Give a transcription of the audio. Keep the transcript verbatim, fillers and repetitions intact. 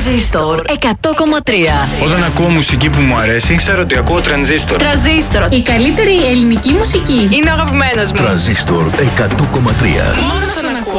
Τρανζίστορ εκατό κόμμα τρία. Όταν ακούω μουσική που μου αρέσει, ξέρω ότι ακούω Τρανζίστορ. Τρανζίστορ. Η καλύτερη ελληνική μουσική. Είναι ο αγαπημένος μου. Τρανζίστορ εκατό κόμμα τρία. Μόνο στον